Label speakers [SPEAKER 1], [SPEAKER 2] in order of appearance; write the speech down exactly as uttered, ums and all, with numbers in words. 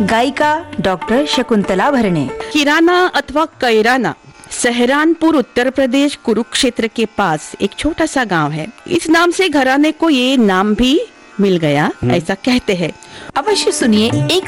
[SPEAKER 1] गायिका डॉक्टर शकुंतला भरणे।
[SPEAKER 2] किराना अथवा कैराना सहरानपुर उत्तर प्रदेश कुरुक्षेत्र के पास एक छोटा सा गांव है। इस नाम से घराने को ये नाम भी मिल गया, ऐसा कहते हैं।
[SPEAKER 1] अवश्य सुनिए एक